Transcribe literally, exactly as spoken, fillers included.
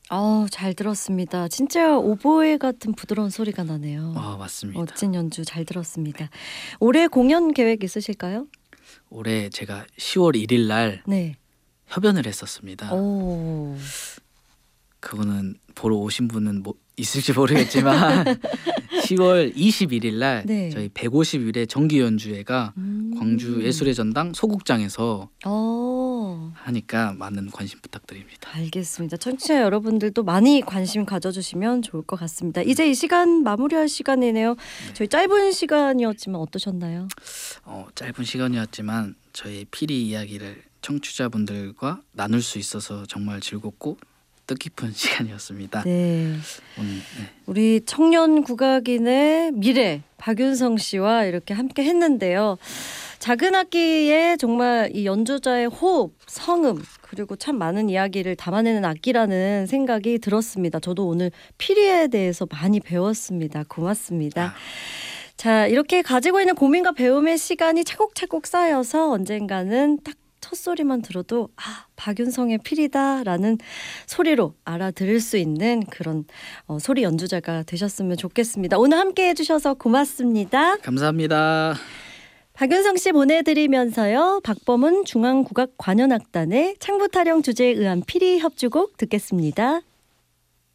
어, 잘 들었습니다. 진짜 오보에 같은 부드러운 소리가 나네요. 아, 맞습니다. 멋진 연주 잘 들었습니다. 올해 공연 계획 있으실까요? 올해 제가 시월 일일 날 네. 협연을 했었습니다. 오. 그거는 보러 오신 분은 뭐 있을지 모르겠지만 시월 이십일일 날 네. 저희 백오십 일의 정기 연주회가 음. 광주 예술의 전당 소극장에서 어. 하니까 많은 관심 부탁드립니다. 알겠습니다. 청취자 여러분들도 많이 관심 가져주시면 좋을 것 같습니다. 이제 이 시간 마무리할 시간이네요. 저희 짧은 시간이었지만 어떠셨나요? 어, 짧은 시간이었지만 저희 피리 이야기를 청취자분들과 나눌 수 있어서 정말 즐겁고 뜻깊은 시간이었습니다. 네. 오늘 네. 우리 청년 국악인의 미래 박윤성 씨와 이렇게 함께 했는데요. 작은 악기에 정말 이 연주자의 호흡, 성음 그리고 참 많은 이야기를 담아내는 악기라는 생각이 들었습니다. 저도 오늘 피리에 대해서 많이 배웠습니다. 고맙습니다. 아. 자, 이렇게 가지고 있는 고민과 배움의 시간이 차곡차곡 쌓여서 언젠가는 딱 첫소리만 들어도 아, 박윤성의 피리다라는 소리로 알아들을 수 있는 그런 어, 소리 연주자가 되셨으면 좋겠습니다. 오늘 함께 해주셔서 고맙습니다. 감사합니다. 박윤성 씨 보내드리면서요. 박범은 중앙국악관현악단의 창부타령 주제에 의한 피리 협주곡 듣겠습니다.